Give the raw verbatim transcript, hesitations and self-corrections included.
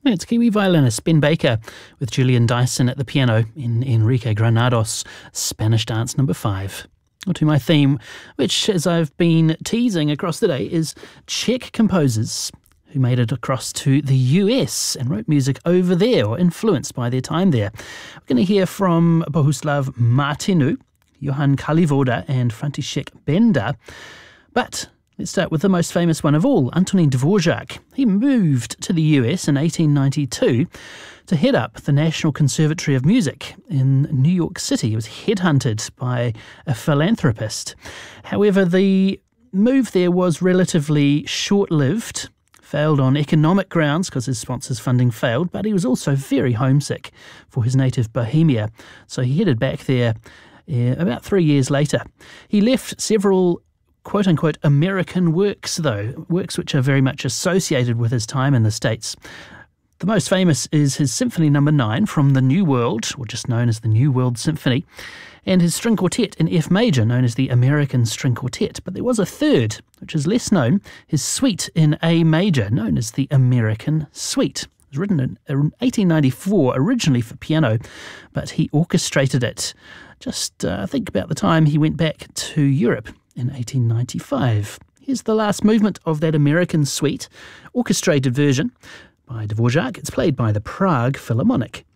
It's Kiwi violinist Ben Baker with Julian Dyson at the piano in Enrique Granados' Spanish Dance Number five. Or to my theme, which, as I've been teasing across the day, is Czech composers who made it across to the U S and wrote music over there or influenced by their time there. We're going to hear from Bohuslav Martinu, Johan Kalivoda and František Benda. But let's start with the most famous one of all, Antonín Dvořák. He moved to the U S in eighteen ninety-two to head up the National Conservatory of Music in New York City. He was headhunted by a philanthropist. However, the move there was relatively short-lived, failed on economic grounds because his sponsors' funding failed, but he was also very homesick for his native Bohemia, so he headed back there uh, about three years later. He left several quote-unquote American works, though, works which are very much associated with his time in the States. The most famous is his Symphony Number nine from the New World, or just known as the New World Symphony, and his string quartet in F major, known as the American String Quartet. But there was a third, which is less known, his Suite in A major, known as the American Suite. It was written in eighteen ninety-four, originally for piano, but he orchestrated it just, uh, I think, about the time he went back to Europe in eighteen ninety-five. Here's the last movement of that American Suite, orchestrated version by Dvořák. It's played by the Prague Philharmonic.